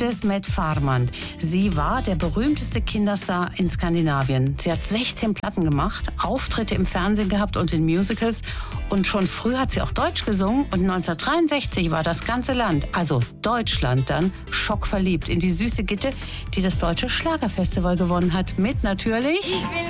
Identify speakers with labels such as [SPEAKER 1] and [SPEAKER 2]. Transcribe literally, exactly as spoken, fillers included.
[SPEAKER 1] es mit Farmand. Sie war der berühmteste Kinderstar in Skandinavien. Sie hat sechzehn Platten gemacht, Auftritte im Fernsehen gehabt und in Musicals. Und schon früh hat sie auch Deutsch gesungen. Und neunzehnhundertdreiundsechzig war das ganze Land, also Deutschland dann, schockverliebt in die süße Gitte, die das Deutsche Schlagerfestival gewonnen hat. Mit natürlich...